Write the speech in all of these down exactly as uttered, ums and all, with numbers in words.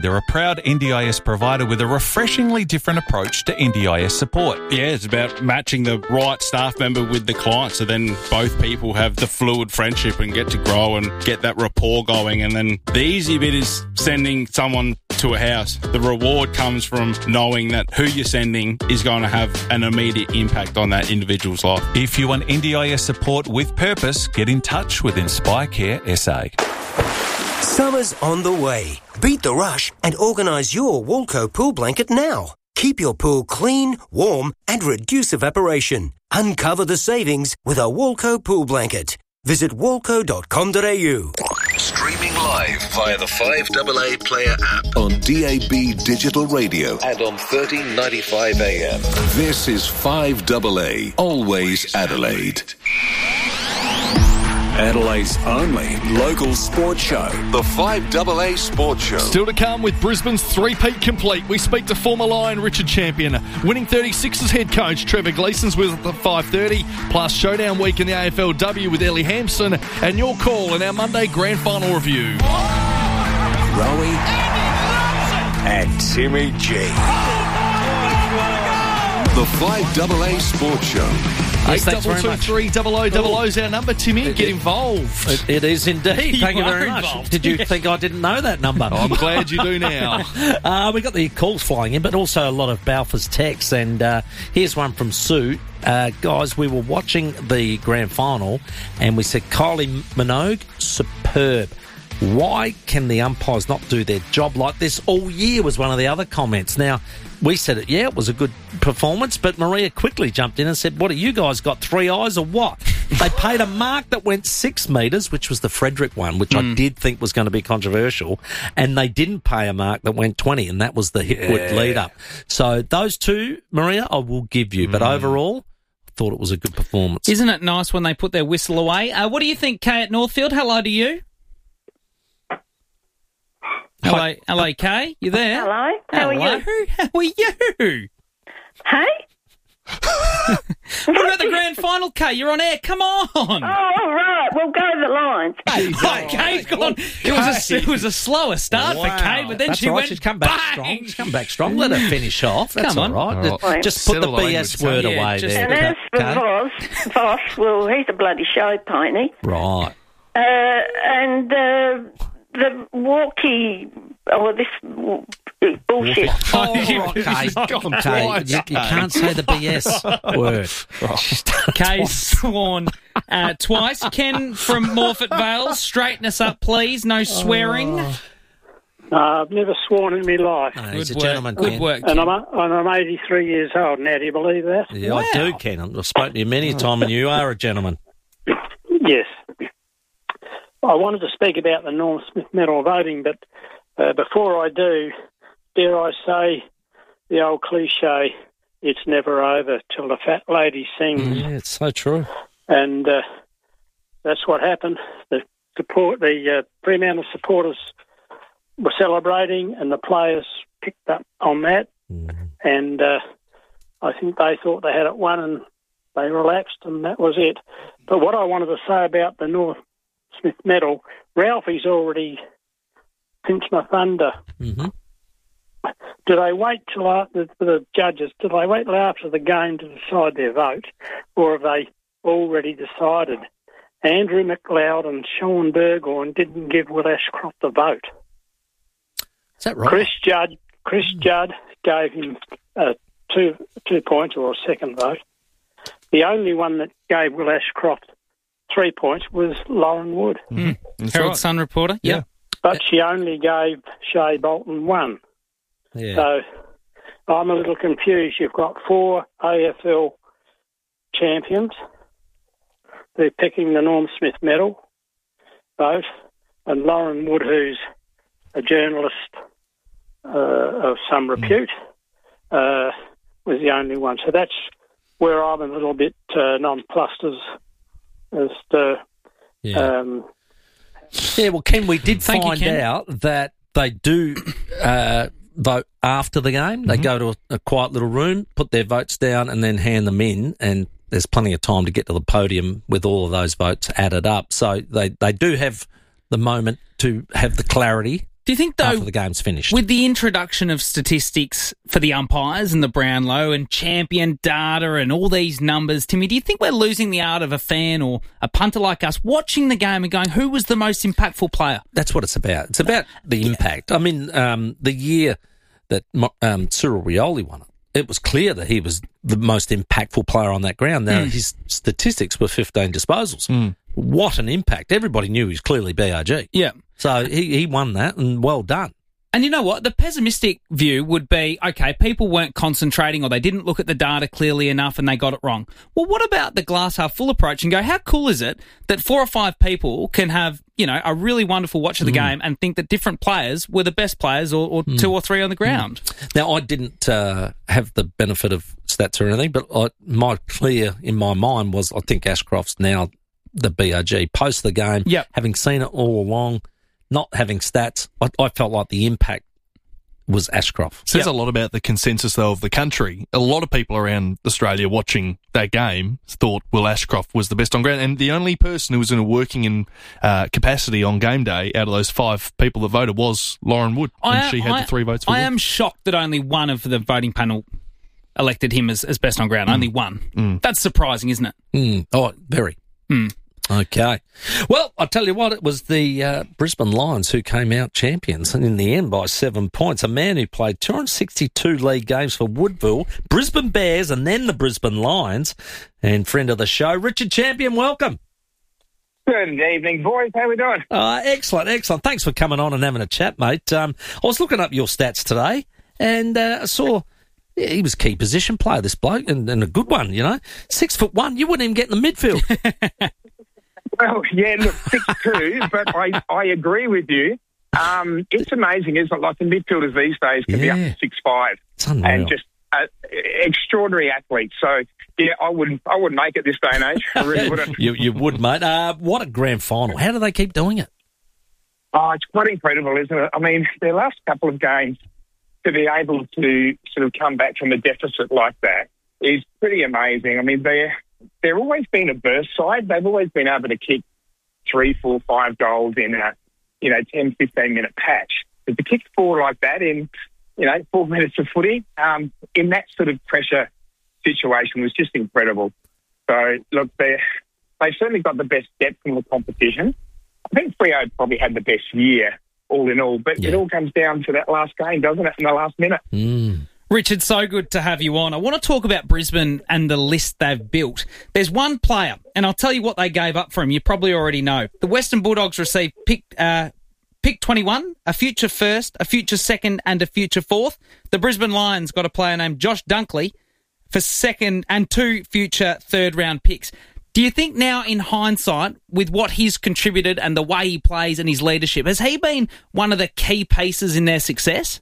They're a proud N D I S provider with a refreshingly different approach to N D I S support. Yeah, it's about matching the right staff member with the client, so then both people have the fluid friendship and get to grow and get that rapport going. And then the easy bit is sending someone to a house. The reward comes from knowing that who you're sending is going to have an immediate impact on that individual's life. If you want N D I S support with purpose, get in touch with Inspire Care S A. Summer's on the way. Beat the rush and organise your Walco pool blanket now. Keep your pool clean, warm and reduce evaporation. Uncover the savings with a Walco pool blanket. Visit walco dot com dot a u. Streaming live via the five A A Player app on D A B Digital Radio and on thirteen ninety-five A M. This is five A A, always Adelaide. Adelaide's only local sports show, the five A A Sports Show. Still to come with Brisbane's three-peat complete. We speak to former Lion Richard Champion, winning thirty-sixes head coach Trevor Gleeson's with the five thirty, plus showdown week in the A F L W with Ellie Hampson, and your call in our Monday grand final review. Rowie and Timmy G. The five A A Sports Show. Eight double two three double o double o is our number, Timmy. Get involved. It, it is indeed. Thank you, you very much. Involved. Did you think I didn't know that number? Oh, I'm glad you do now. uh, we got the calls flying in, but also a lot of Balfour's texts. And uh, here's one from Sue. Uh, guys, we were watching the grand final, and we said Kylie Minogue, superb. Why can the umpires not do their job like this all year, was one of the other comments. Now, we said it, yeah, it was a good performance, but Maria quickly jumped in and said, what, have you guys got three eyes or what? They paid a mark that went six metres, which was the Frederick one, which mm. I did think was going to be controversial, and they didn't pay a mark that went twenty, and that was the Hipwood yeah. lead-up. So those two, Maria, I will give you, but mm. overall, I thought it was a good performance. Isn't it nice when they put their whistle away? Uh, what do you think, Kay at Northfield? Hello to you. Hello, hello, Kay. You there? Hello. How hello. are you? How are you? Hey? What about the grand final, Kay? You're on air. Come on. Oh, all right. We'll go the Lions. Hey, oh, Kay's gone. It was a, it was a slower start wow. for Kay, but then That's she right. went She's come back bang. strong. She's come back strong. Let her finish off. That's come on. all right. All right. Just put Settle the B S language, word yeah, away just, there. And as for Kay. Voss, Voss, well, he's a bloody show pony. Right. Uh, and uh, the walkie, or this bullshit. Oh, okay. okay. You, you can't say the B S word. Kay's sworn uh, twice. Ken from Morfett Vale, straighten us up, please. No swearing. Uh, I've never sworn in my life. No, he's Good a work. gentleman, Good Ken. work, And Ken. I'm, and I'm eighty-three years old now. Do you believe that? Yeah, Wow. I do, Ken. I've spoken to you many a time, and you are a gentleman. Yes. I wanted to speak about the Norm Smith Medal voting, but uh, before I do, dare I say the old cliche, it's never over till the fat lady sings. Yeah, it's so true. And uh, that's what happened. The support, the uh, Fremantle supporters were celebrating, and the players picked up on that. Mm. And uh, I think they thought they had it won, and they relaxed, and that was it. But what I wanted to say about the Norm Smith Medal, Ralphie's already pinched my thunder. Mm-hmm. Do they wait till after the judges? Do they wait till after the game to decide their vote, or have they already decided? Andrew McLeod and Sean Burgoyne didn't give Will Ashcroft the vote. Is that right? Chris Judd, Chris Judd gave him uh, two two points or a second vote. The only one that gave Will Ashcroft three points was Lauren Wood. Mm. Herald right. Sun reporter. Yeah. Yep. But she only gave Shea Bolton one. Yeah. So I'm a little confused. You've got four A F L champions. They're picking the Norm Smith Medal vote, and Lauren Wood, who's a journalist uh, of some repute, mm. uh, was the only one. So that's where I'm a little bit uh, nonplussed as, as to... Yeah. Um, yeah, well, Ken, we did Thank find you, Ken. out that they do uh, vote after the game. They mm-hmm. go to a, a quiet little room, put their votes down, and then hand them in, and there's plenty of time to get to the podium with all of those votes added up. So they, they do have the moment to have the clarity Do you think, though, after the game's finished. with the introduction of statistics for the umpires and the Brownlow and champion data and all these numbers, Timmy, do you think we're losing the art of a fan or a punter like us watching the game and going, who was the most impactful player? That's what it's about. It's about the impact. I mean, um, the year that um, Cyril Rioli won it, it was clear that he was the most impactful player on that ground. Now, mm. his statistics were fifteen disposals. Mm. What an impact. Everybody knew he was clearly B R G. Yeah. So he, he won that, and well done. And you know what? The pessimistic view would be, okay, people weren't concentrating or they didn't look at the data clearly enough and they got it wrong. Well, what about the glass half full approach and go, how cool is it that four or five people can have, you know, a really wonderful watch of the mm. game and think that different players were the best players or, or mm. two or three on the ground? Mm. Now, I didn't uh, have the benefit of stats or anything, but I, my clear in my mind was I think Ashcroft's now the B R G. Post the game, yep. having seen it all along, not having stats, I, I felt like the impact was Ashcroft. Says yep. a lot about the consensus, though, of the country. A lot of people around Australia watching that game thought Will Ashcroft was the best on ground, and the only person who was in a working in uh, capacity on game day out of those five people that voted was Lauren Wood, and I, she had I, the three votes for I Wood. am shocked that only one of the voting panel elected him as, as best on ground. Mm. Only one. Mm. That's surprising, isn't it? Mm. Oh, very. Mm. Okay. Well, I'll tell you what, it was the uh, Brisbane Lions who came out champions, and in the end by seven points. A man who played two hundred sixty-two league games for Woodville, Brisbane Bears, and then the Brisbane Lions. And friend of the show, Richard Champion, welcome. Good evening, boys. How we doing? Uh, excellent, excellent. Thanks for coming on and having a chat, mate. Um, I was looking up your stats today, and uh, I saw... Yeah, he was a key position player, this bloke, and, and a good one, you know. Six foot one, you wouldn't even get in the midfield. Well, yeah, look, six two, but I, I agree with you. Um, it's amazing, isn't it? Like the midfielders these days can yeah. be up to six five, and just uh, extraordinary athletes. So yeah, I wouldn't I wouldn't make it this day and age. I really wouldn't. you you would, mate. Uh, what a grand final! How do they keep doing it? Oh, it's quite incredible, isn't it? I mean, their last couple of games, to be able to sort of come back from a deficit like that is pretty amazing. I mean, they're, they've always been a burst side. They've always been able to kick three, four, five goals in a, you know, ten, fifteen-minute patch. But to kick four like that in, you know, four minutes of footy, um, in that sort of pressure situation was just incredible. So, look, they've certainly got the best depth in the competition. I think Freo probably had the best year all in all, but yeah. it all comes down to that last game, doesn't it, in the last minute? Mm. Richard, so good to have you on. I want to talk about Brisbane and the list they've built. There's one player, and I'll tell you what they gave up for him. You probably already know. The Western Bulldogs received pick, uh, pick twenty-one, a future first, a future second, and a future fourth. The Brisbane Lions got a player named Josh Dunkley for second and two future third-round picks. Do you think now, in hindsight, with what he's contributed and the way he plays and his leadership, has he been one of the key pieces in their success?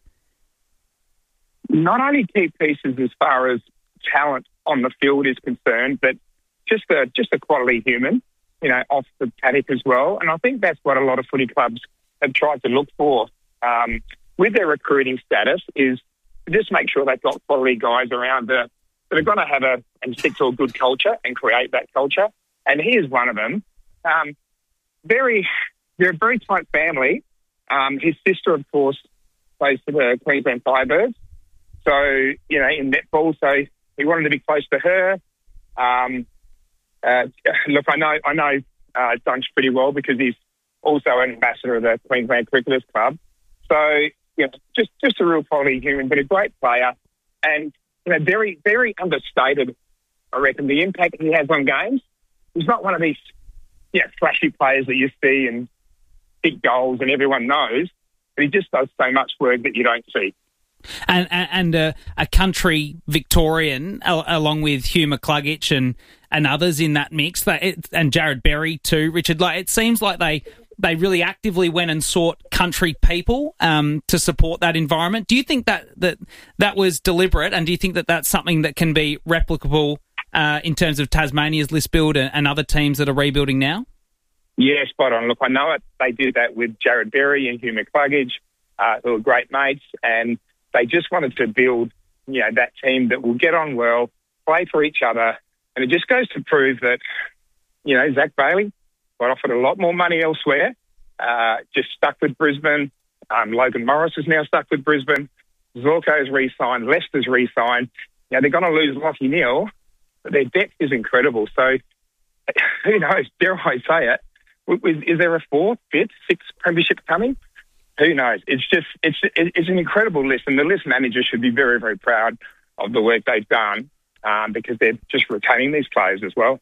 Not only key pieces as far as talent on the field is concerned, but just a just a quality human, you know, off the paddock as well. And I think that's what a lot of footy clubs have tried to look for um, with their recruiting status, is to just make sure they've got quality guys around the that are going to have a and stick to a good culture and create that culture. And he is one of them. Um, very, they're a very tight family. Um, his sister, of course, plays for the Queensland Firebirds. So, you know, in netball, so he wanted to be close to her. Um, uh, look, I know, I know uh, Dunch pretty well because he's also an ambassador of the Queensland Cricketers Club. So, you know, just just a real quality human, but a great player. And you know, very, very understated, I reckon, the impact he has on games. He's not one of these, you know, flashy players that you see and big goals and everyone knows, but he just does so much work that you don't see. And and uh, a country Victorian, al- along with Hugh McCluggage and, and others in that mix, that it, and Jared Berry too, Richard. Like, it seems like they they really actively went and sought country people um, to support that environment. Do you think that, that that was deliberate, and do you think that that's something that can be replicable uh, in terms of Tasmania's list build and, and other teams that are rebuilding now? Yeah, spot on. Look, I know it. They did that with Jared Berry and Hugh McCluggage, uh, who are great mates, and they just wanted to build, you know, that team that will get on well, play for each other, and it just goes to prove that, you know, Zach Bailey got offered a lot more money elsewhere, uh, just stuck with Brisbane, Um, Logan Morris is now stuck with Brisbane. Zorko's re-signed. Leicester's re-signed. Now, they're going to lose Lachie Neale, but their depth is incredible. So, who knows? Dare I say it? Is, is there a fourth, fifth, sixth premiership coming? Who knows? It's just, it's it's an incredible list, and the list manager should be very, very proud of the work they've done um, because they're just retaining these players as well.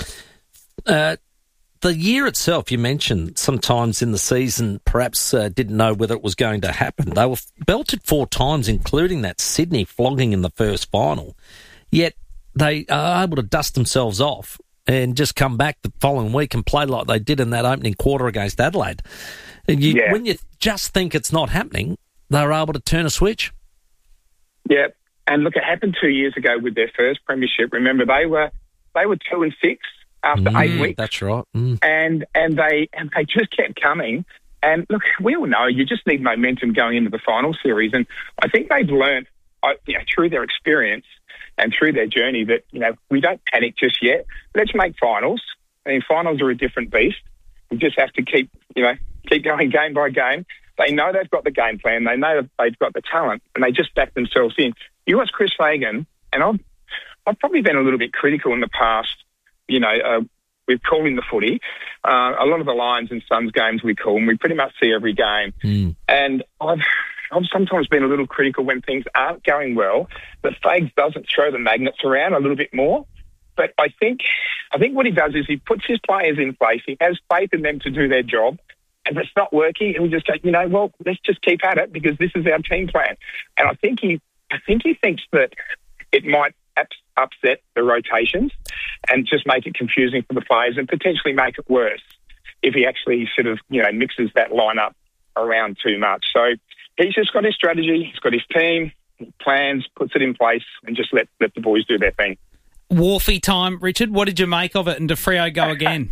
Uh, the year itself, you mentioned sometimes in the season perhaps uh, didn't know whether it was going to happen. They were belted four times, including that Sydney flogging in the first final. Yet they are able to dust themselves off and just come back the following week and play like they did in that opening quarter against Adelaide. And you, yeah. when you just think it's not happening, they're able to turn a switch. Yeah, and look, it happened two years ago with their first premiership. Remember, they were they were two and six after mm, eight weeks. That's right. Mm. And and they and they just kept coming. And look, we all know you just need momentum going into the final series. And I think they've learned, uh, you know, through their experience and through their journey that, you know, we don't panic just yet. Let's make finals. I mean, finals are a different beast. We just have to keep, you know, keep going game by game. They know they've got the game plan. They know they've got the talent, and they just back themselves in. You watch Chris Fagan, and I've, I've probably been a little bit critical in the past, you know, uh, with calling the footy. Uh, a lot of the Lions and Suns games we call, and we pretty much see every game. Mm. And I've I've sometimes been a little critical when things aren't going well, that Fags doesn't throw the magnets around a little bit more. But I think I think what he does is he puts his players in place. He has faith in them to do their job. And if it's not working, he'll just go, you know, well, let's just keep at it because this is our team plan. And I think he I think he thinks that it might ups, upset the rotations and just make it confusing for the players and potentially make it worse if he actually sort of, you know, mixes that lineup around too much. So he's just got his strategy, he's got his team, plans, puts it in place, and just let, let the boys do their thing. Wharfie time, Richard. What did you make of it? And DeFrio go again?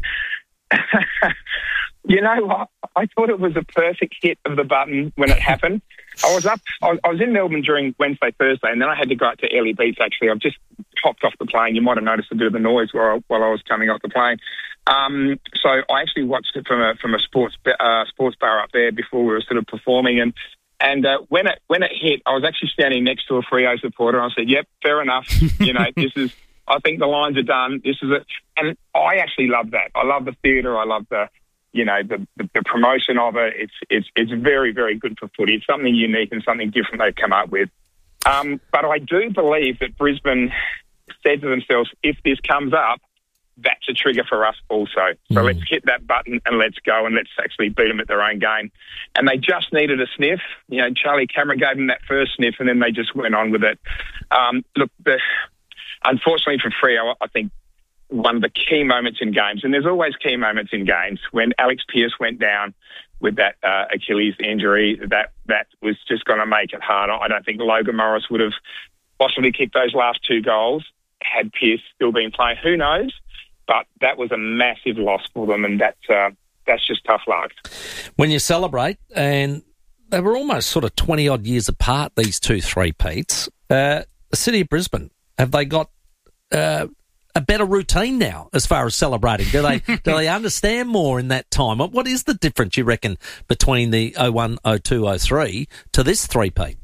You know what? I thought it was a perfect hit of the button when it happened. I was up, I was in Melbourne during Wednesday, Thursday, and then I had to go out to Airlie Beach, actually. I've just hopped off the plane. You might have noticed a bit of the noise while I, while I was coming off the plane. Um, so I actually watched it from a from a sports uh, sports bar up there before we were sort of performing. And and uh, when it when it hit, I was actually standing next to a Freo supporter. And I said, "Yep, fair enough. You know, this is. I think the Lions are done. This is it." And I actually love that. I love the theatre. I love the. You know, the, the, the promotion of it, it's it's it's very, very good for footy. It's something unique and something different they've come up with. Um, but I do believe that Brisbane said to themselves, if this comes up, that's a trigger for us also. So mm. let's hit that button and let's go and let's actually beat them at their own game. And they just needed a sniff. You know, Charlie Cameron gave them that first sniff and then they just went on with it. Um, look, the, unfortunately for Freo, I think one of the key moments in games, and there's always key moments in games, when Alex Pearce went down with that uh, Achilles injury, that that was just going to make it harder. I don't think Logan Morris would have possibly kicked those last two goals had Pearce still been playing. Who knows? But that was a massive loss for them, and that's, uh, that's just tough luck. When you celebrate, and they were almost sort of twenty-odd years apart, these two three-peats, uh, the City of Brisbane, have they got... Uh, a better routine now as far as celebrating? Do they do they understand more in that time? What is the difference, you reckon, between the oh one, oh two, oh three to this three-peat?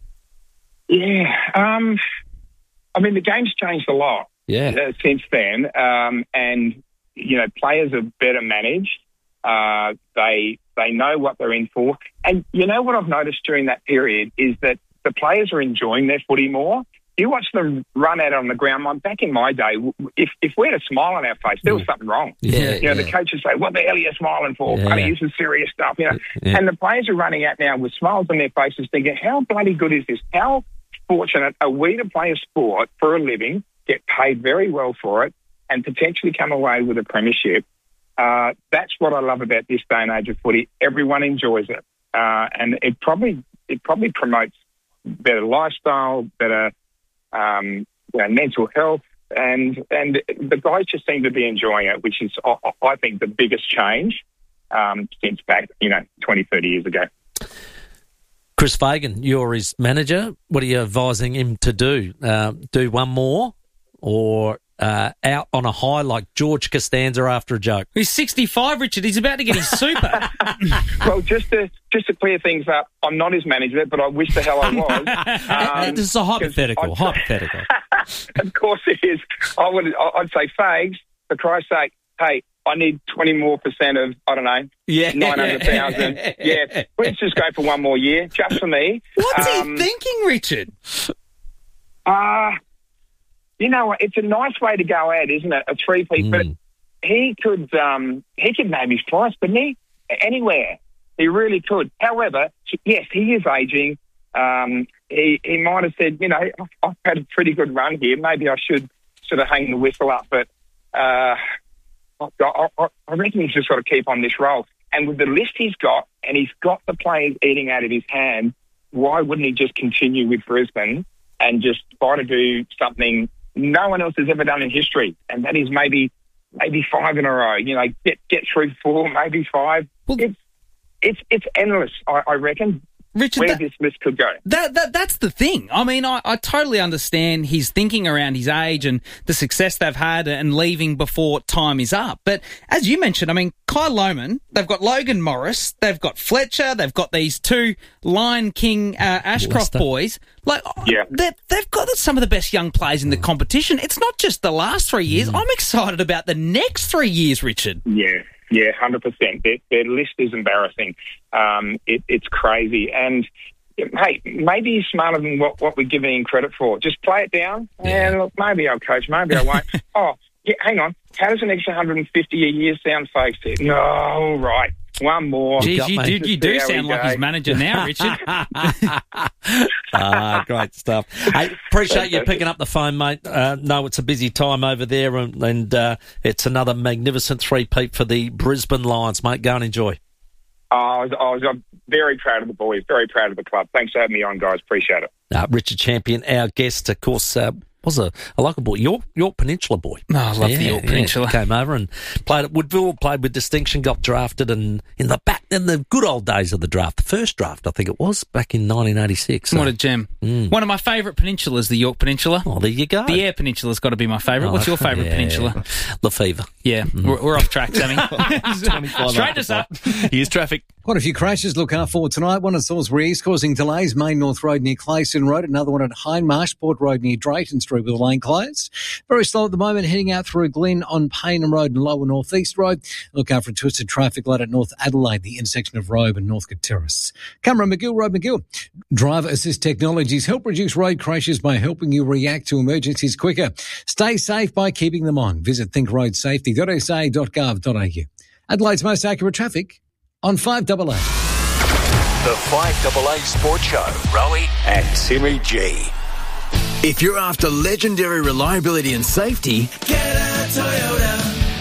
Yeah, um, I mean, the game's changed a lot yeah. uh, since then, um, and, you know, players are better managed. Uh, they they know what they're in for. And you know what I've noticed during that period is that the players are enjoying their footy more. You watch them run at it on the ground. Like back in my day, if if we had a smile on our face, there was something wrong. Yeah, you know, yeah. the coaches say, "What the hell are you smiling for? Yeah. Buddy, this is serious stuff." You know, yeah. and the players are running out now with smiles on their faces, thinking, "How bloody good is this? How fortunate are we to play a sport for a living, get paid very well for it, and potentially come away with a premiership?" Uh, that's what I love about this day and age of footy. Everyone enjoys it, uh, and it probably it probably promotes better lifestyle, better. Um, you know, mental health, and and the guys just seem to be enjoying it, which is, I think, the biggest change um, since back, you know, twenty, thirty years ago. Chris Fagan, you're his manager. What are you advising him to do? Uh, do one more, or uh, out on a high like George Costanza after a joke. He's sixty-five, Richard. He's about to get his super. Well, just to just to clear things up, I'm not his manager, but I wish the hell I was. Um, this is a hypothetical. Hypothetical. Of course it is. I would. I'd say, Fags, for Christ's sake, hey, I need twenty more percent of, I don't know, yeah. nine hundred thousand. Yeah, let's just go for one more year, just for me. What's um, he thinking, Richard? Uh, you know, it's a nice way to go out, isn't it? A three-peat. Mm. But he could, um, he could name his price, couldn't he? Anywhere. He really could. However, yes, he is ageing. Um, he, he might have said, you know, I've had a pretty good run here. Maybe I should sort of hang the whistle up, but uh, I, I, I reckon he's just got to keep on this roll. And with the list he's got, and he's got the players eating out of his hand, why wouldn't he just continue with Brisbane and just try to do something no one else has ever done in history? And that is maybe maybe five in a row. You know, get get through four, maybe five. Well, it's it's it's endless, I, I reckon. Richard, where that, this list could go. That, that That's the thing. I mean, I, I totally understand his thinking around his age and the success they've had and leaving before time is up. But as you mentioned, I mean, Kyle Lohmann, they've got Logan Morris, they've got Fletcher, they've got these two Lion King uh, Ashcroft Worcester. boys. Like, yeah. They've got some of the best young players in the competition. It's not just the last three years. Mm. I'm excited about the next three years, Richard. Yeah. Yeah, one hundred percent. Their, their list is embarrassing. Um, it, it's crazy. And, hey, maybe he's smarter than what, what we're giving him credit for. Just play it down. Yeah, and look, maybe I'll coach, maybe I won't. oh, yeah, hang on. How does an extra one hundred fifty a year sound, folks? No, right. One more. Geez, you do, you do sound like his manager now, Richard. ah, great stuff. Hey, appreciate you picking up the phone, mate. Uh, know it's a busy time over there, and, and uh, it's another magnificent three-peat for the Brisbane Lions, mate. Go and enjoy. Oh, I was, I was I'm very proud of the boys, very proud of the club. Thanks for having me on, guys. Appreciate it. Uh, Richard Champion, our guest, of course, uh, was a, a local boy, York, York Peninsula boy. Oh, I love yeah, the York yeah. Peninsula. Came over and played at Woodville, played with distinction, got drafted, and in the back, in the good old days of the draft, the first draft, I think it was, back in nineteen eighty-six. So. What a gem. Mm. One of my favourite peninsulas, the York Peninsula. Oh, there you go. The Eyre Peninsula's got to be my favourite. Oh, What's your favourite yeah. peninsula? Lefevre. Yeah, mm. we're, we're off track, Sammy. Straighten us up. Here's traffic. Quite a few crashes look out for tonight. One at Salisbury East causing delays. Main North Road near Clayson Road. Another one at Hindmarsh Port Road near Drayton Street with the lane closed. Very slow at the moment heading out through Glen on Paynham Road and Lower North East Road. Look out for a twisted traffic light at North Adelaide, the intersection of Robe and Northcote Terrace. Cameron McGill, Road McGill. Driver Assist Technologies help reduce road crashes by helping you react to emergencies quicker. Stay safe by keeping them on. Visit think road safety dot s a dot gov dot a u. Adelaide's most accurate traffic on five double A. The five double A Sports Show, Rowie and Timmy G. If you're after legendary reliability and safety, get a Toyota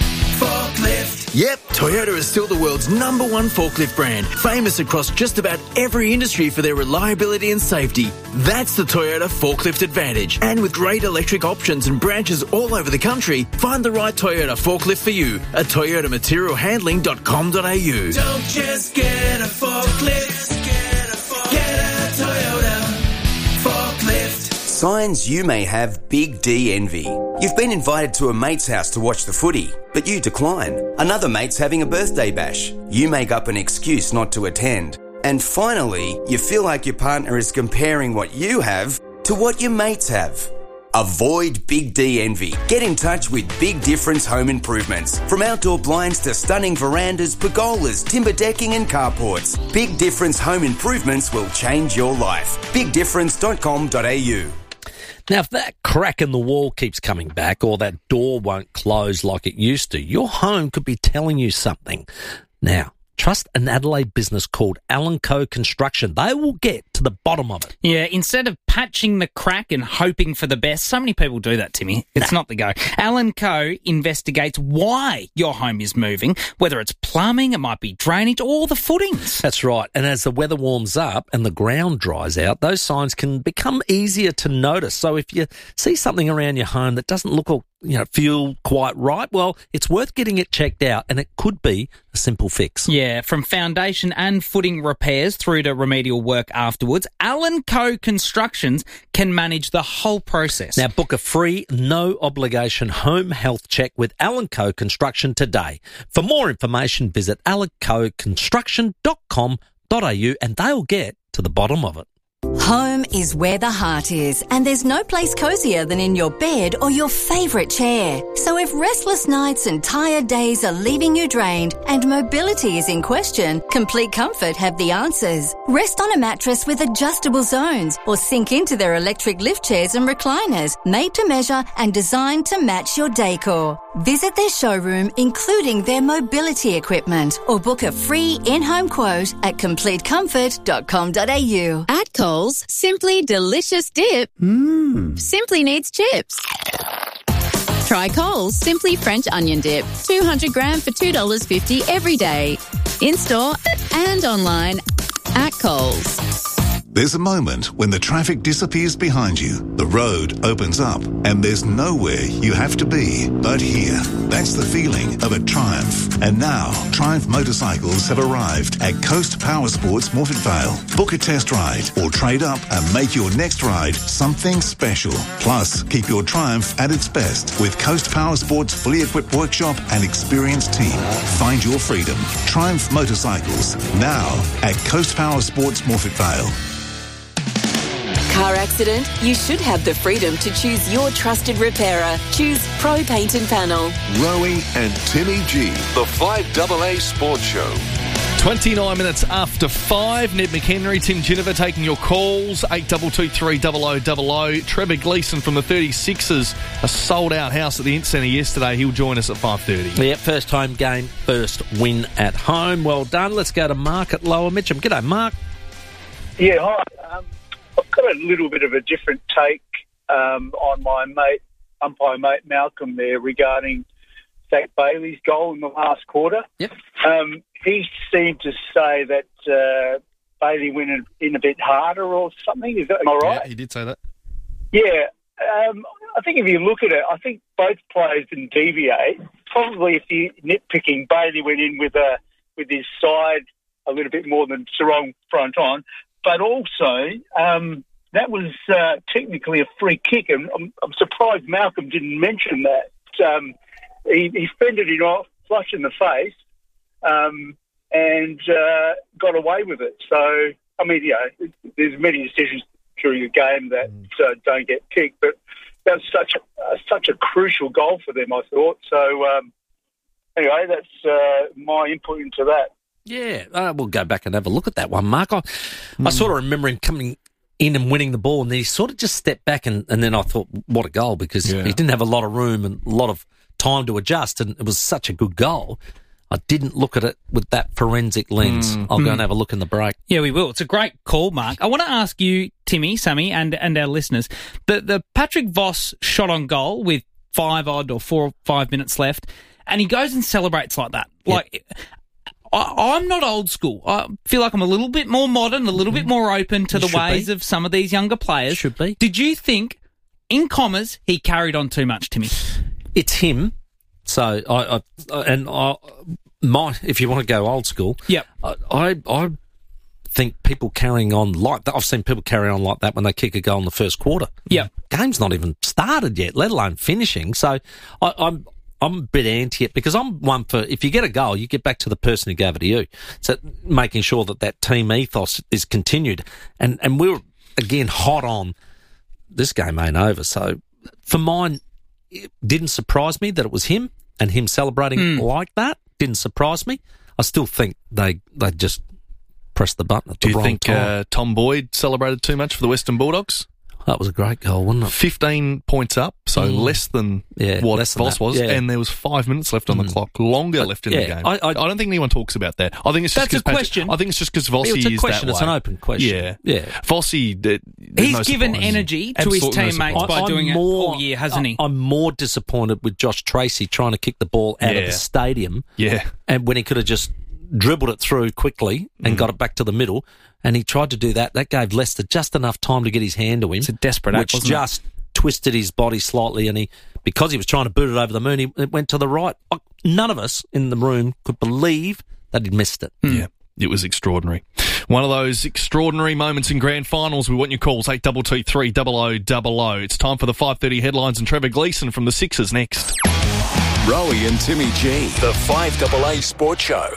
forklift. Yep, Toyota is still the world's number one forklift brand, famous across just about every industry for their reliability and safety. That's the Toyota Forklift Advantage. And with great electric options and branches all over the country, find the right Toyota forklift for you at toyota material handling dot com dot a u. Don't just get a forklift, get a, forklift. Get a Toyota forklift. Signs you may have Big D envy. You've been invited to a mate's house to watch the footy, but you decline. Another mate's having a birthday bash. You make up an excuse not to attend. And finally, you feel like your partner is comparing what you have to what your mates have. Avoid Big D envy. Get in touch with Big Difference Home Improvements. From outdoor blinds to stunning verandas, pergolas, timber decking and carports, Big Difference Home Improvements will change your life. big difference dot com dot a u. Now, if that crack in the wall keeps coming back or that door won't close like it used to, your home could be telling you something. Now, trust an Adelaide business called Allen Co Construction. They will get to the bottom of it. Yeah, instead of patching the crack and hoping for the best, so many people do that, Timmy. It's nah. not the go. Allen Co investigates why your home is moving, whether it's plumbing, it might be drainage, or the footings. That's right. And as the weather warms up and the ground dries out, those signs can become easier to notice. So if you see something around your home that doesn't look or you know feel quite right, well, it's worth getting it checked out, and it could be a simple fix. Yeah, from foundation and footing repairs through to remedial work afterwards, Allen Co Construction Constructions can manage the whole process. Now book a free, no obligation home health check with Alan Co Construction today. For more information, visit alan co construction dot com dot a u and they'll get to the bottom of it. Home is where the heart is, and there's no place cosier than in your bed or your favourite chair. So if restless nights and tired days are leaving you drained and mobility is in question, Complete Comfort have the answers. Rest on a mattress with adjustable zones or sink into their electric lift chairs and recliners, made to measure and designed to match your decor. Visit their showroom, including their mobility equipment, or book a free in-home quote at complete comfort dot com dot a u. At Coles, simply delicious dip mm. simply needs chips. Try Coles Simply French Onion Dip, two hundred gram for two dollars fifty every day. In-store and online at Coles. There's a moment when the traffic disappears behind you, the road opens up, and there's nowhere you have to be but here. That's the feeling of a Triumph. And now, Triumph motorcycles have arrived at Coast Power Sports Morford Vale. Book a test ride or trade up and make your next ride something special. Plus, keep your Triumph at its best with Coast Power Sports' fully equipped workshop and experienced team. Find your freedom. Triumph Motorcycles, now at Coast Power Sports Morford Vale. Car accident? You should have the freedom to choose your trusted repairer. Choose Pro Paint and Panel. Rowie and Timmy G, the five A A Sports Show. twenty-nine minutes after five. Ned McHenry, Tim Ginniver taking your calls. eight two two three double oh double oh. Trevor Gleeson from the thirty-sixers, a sold-out house at the Int Centre yesterday. He'll join us at five thirty. Yeah, first home game, first win at home. Well done. Let's go to Mark at Lower Mitcham. G'day, Mark. Yeah, hi. Um, I've got a little bit of a different take um, on my mate, umpire mate Malcolm there regarding Zach Bailey's goal in the last quarter. Yep. Um, he seemed to say that uh, Bailey went in, in a bit harder or something. Is that, am I right? Yeah, he did say that. Yeah. Um, I think if you look at it, I think both players didn't deviate. Probably if you're nitpicking, Bailey went in with a with his side a little bit more than Sarong front on. But also, um, that was uh, technically a free kick, and I'm, I'm surprised Malcolm didn't mention that. Um, he, he fended it off, flush in the face, um, and uh, got away with it. So, I mean, yeah, there's many decisions during a game that uh, don't get kicked, but that was such a, uh, such a crucial goal for them, I thought. So, um, anyway, that's uh, my input into that. Yeah, uh, we'll go back and have a look at that one, Mark. I, Mm. I sort of remember him coming in and winning the ball, and then he sort of just stepped back, and, and then I thought, what a goal, because Yeah. he didn't have a lot of room and a lot of time to adjust, and it was such a good goal. I didn't look at it with that forensic lens. Mm. I'll go Mm. and have a look in the break. Yeah, we will. It's a great call, Mark. I want to ask you, Timmy, Sammy, and, and our listeners, the, the Patrick Voss shot on goal with five odd or four or five minutes left, and he goes and celebrates like that. Like, I, I'm not old school. I feel like I'm a little bit more modern, a little bit more open to You the should ways be. of some of these younger players. Should be. Did you think, in commas, he carried on too much, Timmy? It's him. So, I, I and I, my, if you want to go old school, yep. I, I, I think people carrying on like that, I've seen people carry on like that when they kick a goal in the first quarter. Yeah. Game's not even started yet, let alone finishing. So, I, I'm, I'm a bit anti it because I'm one for, if you get a goal, you get back to the person who gave it to you. So making sure that that team ethos is continued. And, and we were, again, hot on this game ain't over. So for mine, it didn't surprise me that it was him and him celebrating Mm. like that. Didn't surprise me. I still think they, they just pressed the button at Do the you wrong think time. uh, Tom Boyd celebrated too much for the Western Bulldogs? That was a great goal, wasn't it? fifteen points up, so Mm. less than Yeah, what less than Voss that, was, yeah. and there was five minutes left on the clock, longer left in yeah, the game. I- I- I don't think anyone talks about that. I think it's just That's a 'cause Patrick- question. I think it's just because Vossi It's a is question, that it's way. an open question. Yeah, Yeah. Vossi. There's He's no given surprise. energy to Absolutely his no teammates surprise. by doing it more, all year, hasn't he? I'm more disappointed with Josh Tracy trying to kick the ball out of Yeah. the stadium. Yeah. And when he could have just dribbled it through quickly and Mm. got it back to the middle, and he tried to do that. That gave Leicester just enough time to get his hand to him. It's a desperate act, which wasn't it? just twisted his body slightly, and he, because he was trying to boot it over the moon, he, it went to the right. None of us in the room could believe that he'd missed it. Yeah, it was extraordinary. One of those extraordinary moments in grand finals. We want your calls, eight two two three double oh double oh. It's time for the five thirty headlines and Trevor Gleeson from the Sixers next. Rowie and Timmy G, the five double A Sports Show.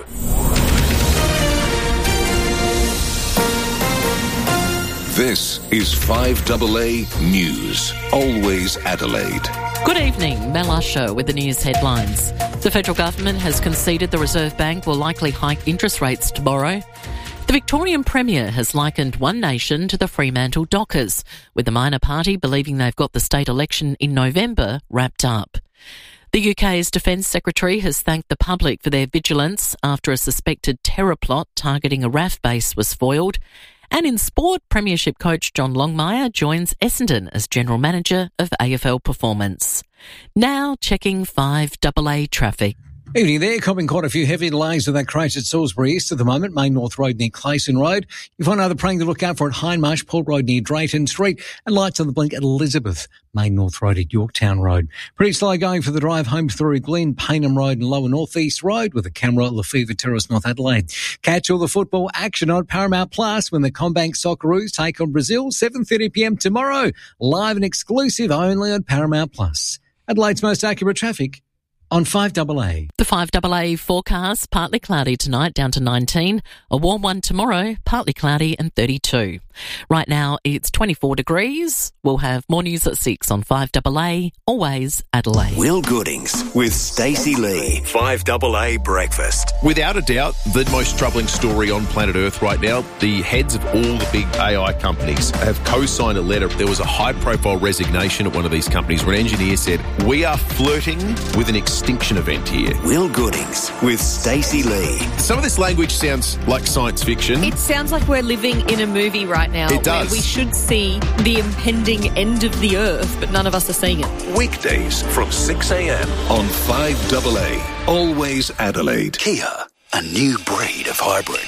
This is five double A News, always Adelaide. Good evening, Mel Usher with the news headlines. The federal government has conceded the Reserve Bank will likely hike interest rates tomorrow. The Victorian Premier has likened One Nation to the Fremantle Dockers, with the minor party believing they've got the state election in November wrapped up. The U K's Defence Secretary has thanked the public for their vigilance after a suspected terror plot targeting a R A F base was foiled. And in sport, Premiership coach John Longmire joins Essendon as General Manager of A F L Performance. Now checking five double A traffic. Evening there, copping quite a few heavy delays with that crash at Salisbury East at the moment, Main North Road near Clayson Road. You find another praying to look out for at Hindmarsh, Port Road near Drayton Street, and lights on the blink at Elizabeth, Main North Road at Yorktown Road. Pretty slow going for the drive home through Glen, Paynham Road and Lower North East Road with a camera at Lefevre Terrace, North Adelaide. Catch all the football action on Paramount Plus when the Combank Socceroos take on Brazil, seven thirty p m tomorrow. Live and exclusive only on Paramount Plus. Adelaide's most accurate traffic on five double A. The five double A forecast, partly cloudy tonight, down to nineteen. A warm one tomorrow, partly cloudy and thirty-two. Right now, it's twenty-four degrees. We'll have more news at six on five double A, always Adelaide. Will Goodings with Stacey Lee. five double A Breakfast. Without a doubt, the most troubling story on planet Earth right now, the heads of all the big A I companies have co-signed a letter. There was a high-profile resignation at one of these companies where an engineer said, we are flirting with an extinction event here. Will Goodings with Stacey Lee. Some of this language sounds like science fiction. It sounds like we're living in a movie right now. It does. Where we should see the impending end of the earth, but none of us are seeing it. Weekdays from six a m on five double A, always Adelaide. Kia, a new breed of hybrid.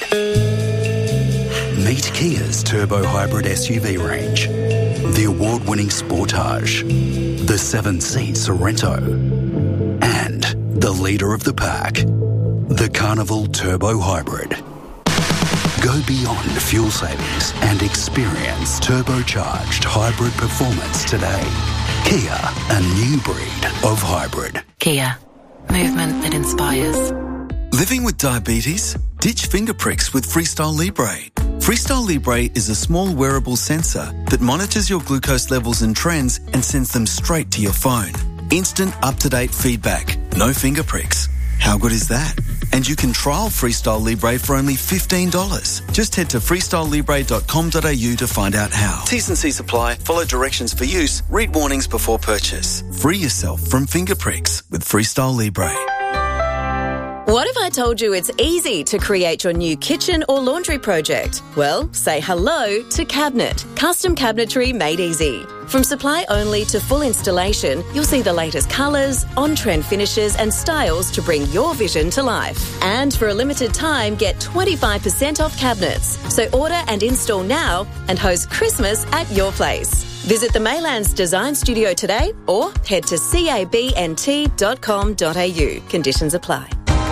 Meet Kia's turbo hybrid S U V range. The award-winning Sportage, the seven-seat Sorrento, and the leader of the pack, the Carnival Turbo Hybrid. Go beyond fuel savings and experience turbocharged hybrid performance today. Kia, a new breed of hybrid. Kia, movement that inspires. Living with diabetes? Ditch finger pricks with Freestyle Libre. Freestyle Libre is a small wearable sensor that monitors your glucose levels and trends and sends them straight to your phone. Instant up-to-date feedback. No finger pricks. How good is that? And you can trial Freestyle Libre for only fifteen dollars. Just head to freestyle libre dot com dot a u to find out how. T's and C's apply. Follow directions for use. Read warnings before purchase. Free yourself from finger pricks with Freestyle Libre. What if I told you it's easy to create your new kitchen or laundry project? Well, say hello to Cabinet. Custom cabinetry made easy. From supply only to full installation, you'll see the latest colours, on-trend finishes and styles to bring your vision to life. And for a limited time, get twenty-five percent off cabinets. So order and install now and host Christmas at your place. Visit the Maylands Design Studio today or head to cabnt dot com dot a u. Conditions apply.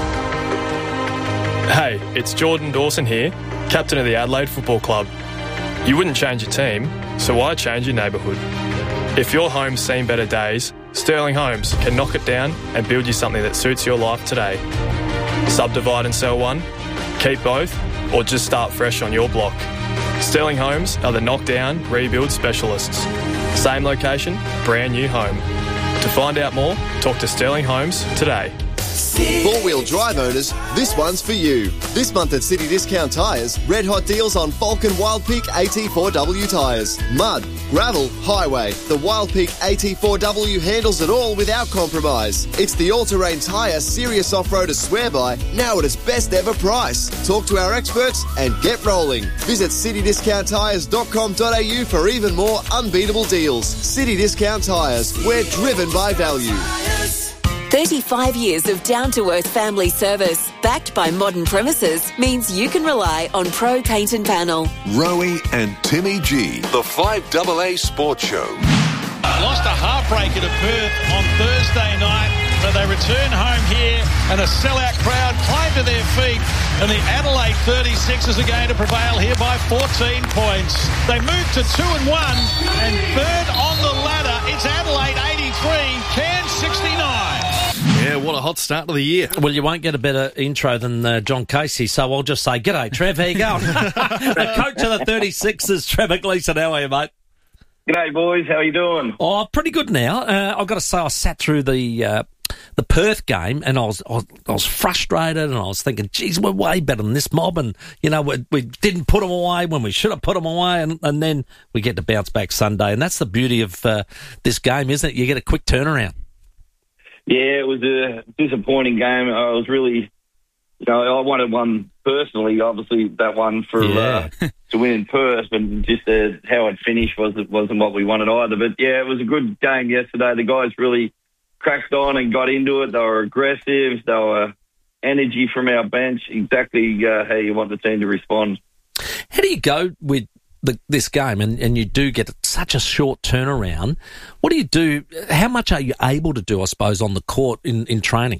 Hey, it's Jordan Dawson here, captain of the Adelaide Football Club. You wouldn't change your team, so why change your neighbourhood? If your home's seen better days, Sterling Homes can knock it down and build you something that suits your life today. Subdivide and sell one, keep both, or just start fresh on your block. Sterling Homes are the knockdown, rebuild specialists. Same location, brand new home. To find out more, talk to Sterling Homes today. Four-wheel drive owners, this one's for you. This month at City Discount Tyres, red hot deals on Falcon Wild Peak A T four W tyres. Mud, gravel, highway. The Wild Peak A T four W handles it all without compromise. It's the all-terrain tyre serious off-roaders swear by, now at its best ever price. Talk to our experts and get rolling. Visit city discount tyres dot com dot a u for even more unbeatable deals. City Discount Tyres, we're driven by value. thirty-five years of down-to-earth family service, backed by modern premises, means you can rely on Pro Paint and Panel. Rowie and Timmy G, the five double A Sports Show. Lost a heartbreaker to Perth on Thursday night, so they return home here and a sellout crowd climb to their feet And the Adelaide thirty-sixers are going to prevail here by fourteen points. They move to two and one, and third on the ladder, it's Adelaide eighty-three, Cairns sixty-nine. Yeah, what a hot start to the year. Well, you won't get a better intro than uh, John Casey, so I'll just say, g'day, Trev, how you going? The coach of the thirty-sixers, Trevor Gleeson, how are you, mate? G'day, boys. How are you doing? Oh, pretty good now. Uh, I've got to say, I sat through the uh, the Perth game, and I was, I was I was frustrated, and I was thinking, geez, we're way better than this mob, and, you know, we, we didn't put them away when we should have put them away, and, and then we get to bounce back Sunday, and that's the beauty of uh, this game, isn't it? You get a quick turnaround. Yeah, it was a disappointing game. I was really, you know, I wanted one personally, obviously that one for Yeah. uh, to win in Perth, but just uh, how it finished wasn't wasn't what we wanted either. But yeah, it was a good game yesterday. The guys really cracked on and got into it. They were aggressive. They were energy from our bench, exactly uh, how you want the team to respond. How do you go with the, this game, and, and you do get such a short turnaround? What do you do? How much are you able to do, I suppose, on the court in, in training?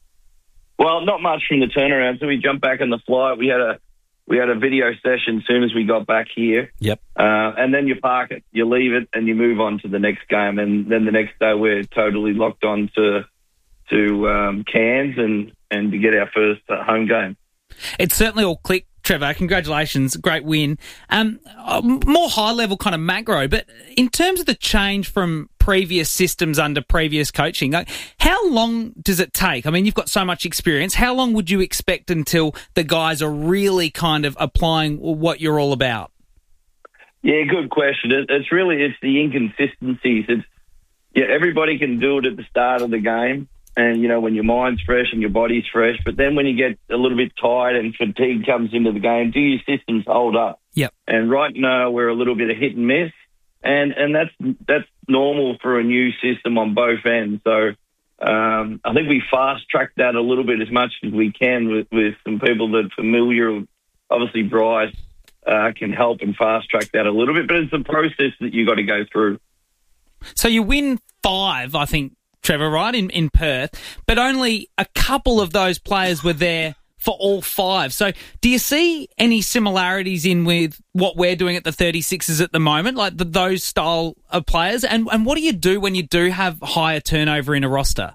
Well, not much from the turnaround. So we jumped back on the flight. We had a we had a video session as soon as we got back here. Yep. Uh, and then you park it, you leave it, and you move on to the next game. And then the next day we're totally locked on to to um, Cairns and, and to get our first uh, home game. It's certainly all clicked, Trevor. Congratulations. Great win. Um, more high-level kind of macro, but in terms of the change from previous systems under previous coaching, like, how long does it take? I mean, you've got so much experience. How long would you expect until the guys are really kind of applying what you're all about? Yeah, good question. It, it's really, it's the inconsistencies. It's, yeah, everybody can do it at the start of the game. And, you know, when your mind's fresh and your body's fresh, but then when you get a little bit tired and fatigue comes into the game, do your systems hold up? Yep. And right now we're a little bit of hit and miss, and, and that's that's normal for a new system on both ends. So um, I think we fast-track that a little bit as much as we can with, with some people that are familiar. Obviously, Bryce uh, can help and fast-track that a little bit, but it's a process that you've got to go through. So you win five, I think, Trevor, right, in, in Perth, but only a couple of those players were there for all five. So do you see any similarities in with what we're doing at the thirty-sixers at the moment, like the, those style of players? And, and what do you do when you do have higher turnover in a roster?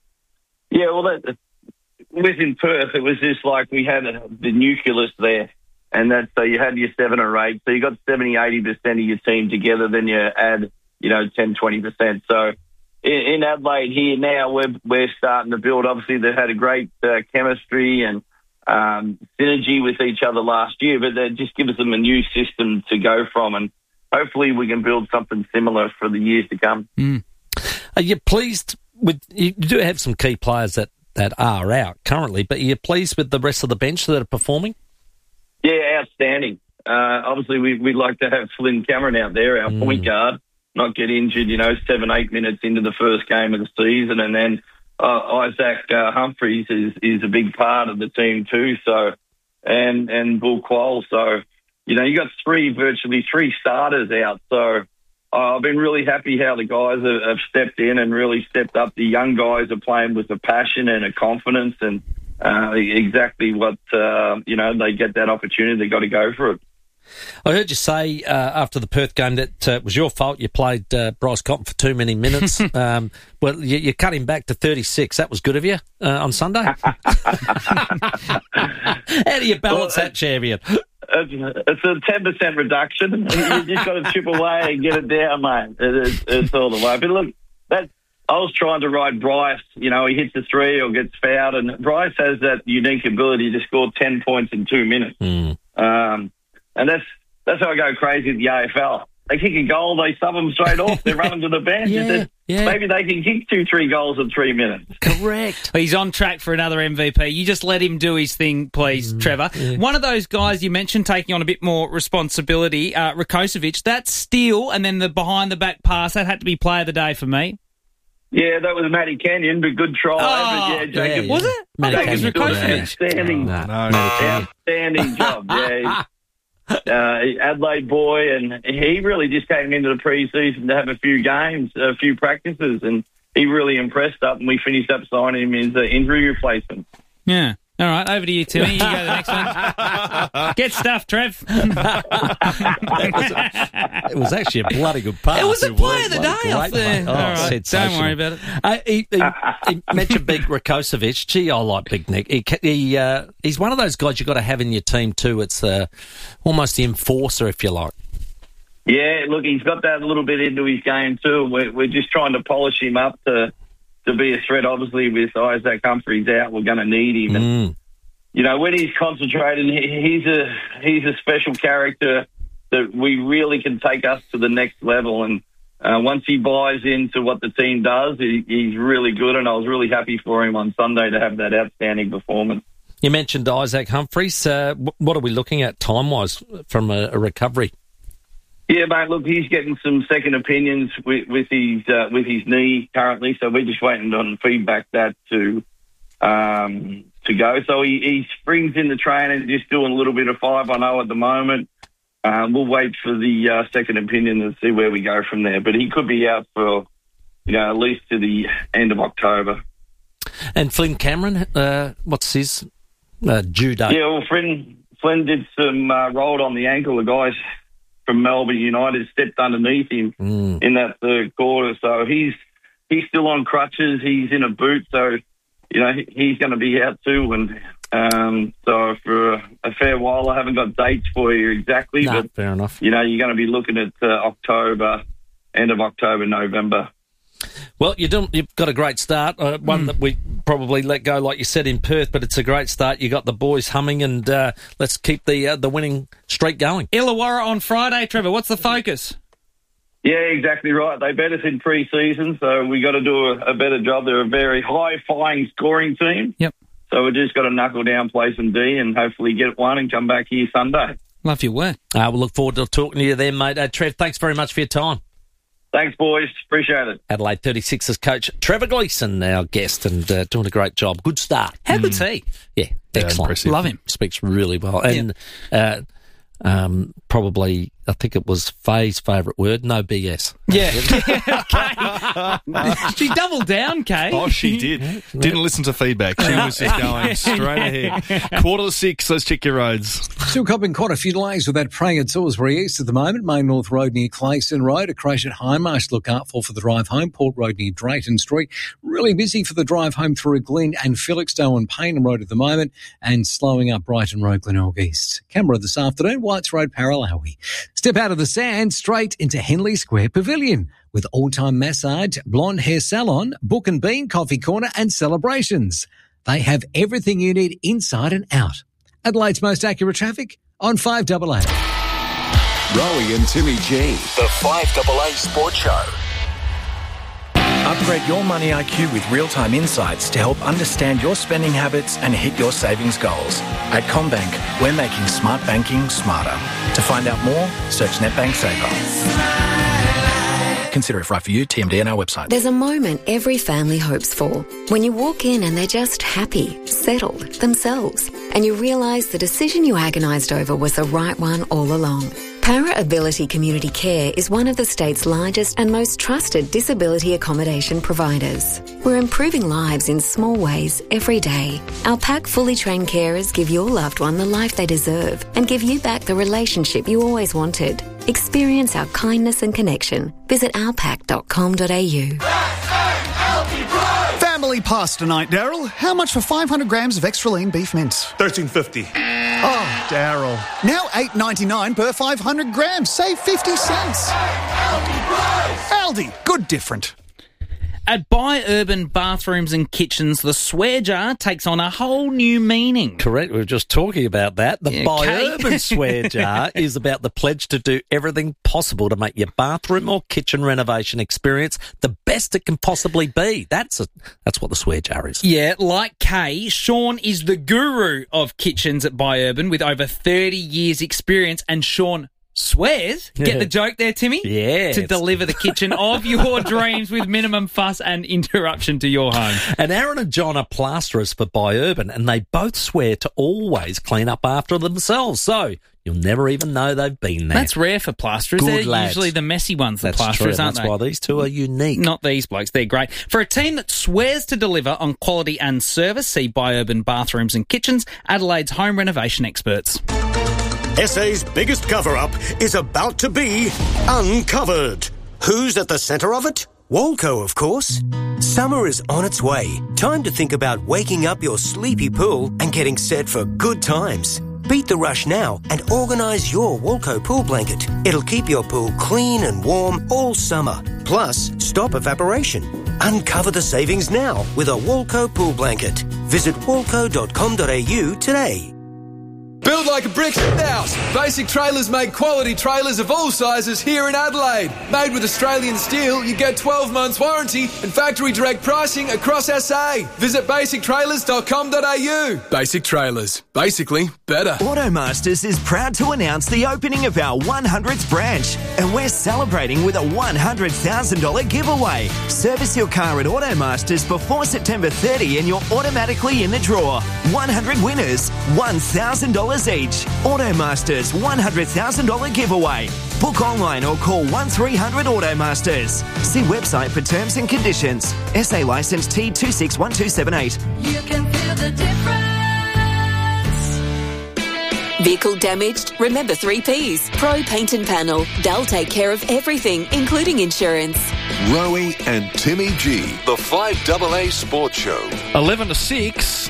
Yeah, well, that, within Perth, it was just like we had a, the nucleus there, and that's so you had your seven or eight. So you got seventy, eighty percent of your team together, then you add, you know, ten, twenty percent. So in Adelaide here now, we're, we're starting to build. Obviously, they've had a great uh, chemistry and um, synergy with each other last year, but that just gives them a new system to go from, and hopefully we can build something similar for the years to come. Mm. Are you pleased with, you do have some key players that, that are out currently, but are you pleased with the rest of the bench that are performing? Yeah, outstanding. Uh, obviously, we, we'd like to have Flynn Cameron out there, our mm. point guard, not get injured, you know, seven, eight minutes into the first game of the season. And then uh, Isaac uh, Humphreys is, is a big part of the team too. So, and, and Bull Quoll. So, you know, you got three, virtually three starters out. So uh, I've been really happy how the guys have, have stepped in and really stepped up. The young guys are playing with a passion and a confidence, and uh, exactly what, uh, you know, they get that opportunity. They got to go for it. I heard you say uh, after the Perth game that uh, it was your fault you played uh, Bryce Cotton for too many minutes. um, well, you, you cut him back to thirty-six. That was good of you uh, on Sunday. How do you balance well, that, champion? It's a ten percent reduction. You just got to chip away and get it down, mate. It is, it's all the way. But look, that I was trying to ride Bryce. You know, he hits a three or gets fouled, and Bryce has that unique ability to score ten points in two minutes. Mm. Um, And that's that's how I go crazy at the A F L. They kick a goal, they sub them straight off, they run them to the bench. Yeah, yeah. Maybe they can kick two, three goals in three minutes. Correct. He's on track for another M V P. You just let him do his thing, please, mm, Trevor. Yeah. One of those guys you mentioned taking on a bit more responsibility, uh, Rakocevic, that steal and then the behind-the-back pass, that had to be player of the day for me. Yeah, that was Matty Canyon, but good try. Oh, but yeah, Jacob, yeah, was it? Matty Jacob Canyon. Outstanding, no, no, no. outstanding job. Yeah. Uh, Adelaide boy, and he really just came into the pre-season to have a few games, a few practices, and he really impressed up, and we finished up signing him as an injury replacement. Yeah. All right, over to you, Timmy. You go to the next one. Get stuffed, Trev. it, was a, it was actually a bloody good pass. It was a play of the day off there. Oh, All right, don't worry about it. Uh, he, he, he mentioned Big Rakocevic. Gee, I like Big Nick. He, he uh, he's one of those guys you've got to have in your team too. It's uh, almost the enforcer, if you like. Yeah, look, he's got that little bit into his game too. We're, we're just trying to polish him up to to be a threat. Obviously, with Isaac Humphries out, we're going to need him. And, Mm. you know, when he's concentrated, he, he's a he's a special character that we really can take us to the next level. And uh, once he buys into what the team does, he, he's really good. And I was really happy for him on Sunday to have that outstanding performance. You mentioned Isaac Humphries. Uh, what are we looking at time-wise from a, a recovery? Yeah, mate. Look, he's getting some second opinions with, with his uh, with his knee currently, so we're just waiting on feedback that to um, to go. So he, he springs in the training, just doing a little bit of five on oh at the moment. Um, we'll wait for the uh, second opinion and see where we go from there. But he could be out for, you know, at least to the end of October. And Flynn Cameron, uh, what's his uh, due date? Yeah, well, Flynn Flynn did some uh, rolled on the ankle. The guys from Melbourne United stepped underneath him mm. in that third quarter. So he's he's still on crutches. He's in a boot. So, you know, he's going to be out too. And um, so for a, a fair while, I haven't got dates for you exactly. No, but, fair enough. You know, you're going to be looking at uh, October, end of October, November. Well, you don't, you've got a great start, uh, one mm. that we probably let go, like you said, in Perth, but it's a great start. You got the boys humming, and uh, let's keep the uh, the winning streak going. Illawarra on Friday, Trevor. What's the focus? Yeah, exactly right. They bet us in pre-season, so we got to do a, a better job. They're a very high-flying scoring team. Yep. So we just got to knuckle down, play some D, and hopefully get one and come back here Sunday. Love your work. Uh, we'll look forward to talking to you then, mate. Uh, Trev, thanks very much for your time. Thanks, boys. Appreciate it. Adelaide thirty-sixers coach Trevor Gleeson, our guest, and uh, doing a great job. Good start. How good's he? Yeah, excellent. Love him. Speaks really well. And yeah. uh, um, probably, I think it was Faye's favourite word, no B S. Yeah. She doubled down, Kay. Oh, she did. Didn't listen to feedback. She was just going straight ahead. Quarter to six, let's check your roads. Still copping quite a few delays with that praying at Salisbury East at the moment. Main North Road near Clayson Road. A crash at Hindmarsh. Look out for for the drive home. Port Road near Drayton Street. Really busy for the drive home through Glyn and Felixstowe on Payneham Road at the moment. And slowing up Brighton Road, Glenelg East. Canberra this afternoon. Whites Road, Paralawi. Step out of the sand straight into Henley Square Pavilion with all-time massage, blonde hair salon, book and bean coffee corner and celebrations. They have everything you need inside and out. Adelaide's most accurate traffic on five A A. Rowie and Timmy G. The five A A Sports Show. Upgrade your money I Q with real-time insights to help understand your spending habits and hit your savings goals. At CommBank, we're making smart banking smarter. To find out more, search NetBank Saver. Consider if right for you, T M D on our website. There's a moment every family hopes for. When you walk in and they're just happy, settled, themselves, and you realise the decision you agonised over was the right one all along. Para Ability Community Care is one of the state's largest and most trusted disability accommodation providers. We're improving lives in small ways every day. Our pack fully trained carers give your loved one the life they deserve and give you back the relationship you always wanted. Experience our kindness and connection. Visit our pack dot com dot a u. Family pasta night, Daryl. How much for five hundred grams of extra lean beef mince? thirteen fifty. Oh, Daryl. Now eight ninety-nine per five hundred grams. Save fifty cents. Aldi. Good different. At Buy Urban Bathrooms and Kitchens, the swear jar takes on a whole new meaning. Correct. We were just talking about that. The Yeah, Buy Kate. Urban swear jar is about the pledge to do everything possible to make your bathroom or kitchen renovation experience the best it can possibly be. That's a, that's what the swear jar is. Yeah, like Kay, Sean is the guru of kitchens at Buy Urban with over thirty years experience. And Sean, swears. Get Yeah. the joke there, Timmy? Yes. To deliver the kitchen of your dreams with minimum fuss and interruption to your home. And Aaron and John are plasterers for Biurban, and they both swear to always clean up after themselves. So you'll never even know they've been there. That's rare for plasterers. Good They're lads. usually the messy ones, the That's plasterers, true. aren't That's they? why these two are unique. Not these blokes. They're great. For a team that swears to deliver on quality and service, see Biurban Bathrooms and Kitchens, Adelaide's home renovation experts. S A's biggest cover-up is about to be uncovered. Who's at the centre of it? Walco, of course. Summer is on its way. Time to think about waking up your sleepy pool and getting set for good times. Beat the rush now and organise your Walco pool blanket. It'll keep your pool clean and warm all summer. Plus, stop evaporation. Uncover the savings now with a Walco pool blanket. Visit walco dot com dot a u today. Build like a brick house. Basic Trailers make quality trailers of all sizes here in Adelaide. Made with Australian steel, you get twelve months warranty and factory direct pricing across S A. Visit basic trailers dot com dot a u. Basic Trailers. Basically, better. Automasters is proud to announce the opening of our one hundredth branch, and we're celebrating with a one hundred thousand dollars giveaway. Service your car at Automasters before September thirtieth and you're automatically in the draw. one hundred winners, one thousand dollars each. Automasters one hundred thousand dollars giveaway. Book online or call one three hundred Automasters. See website for terms and conditions. S A licence T two six one two seven eight. You can feel the difference. Vehicle damaged? Remember three Ps. Pro Paint and Panel. They'll take care of everything, including insurance. Rowie and Timmy G, the five A A Sports Show. eleven to six.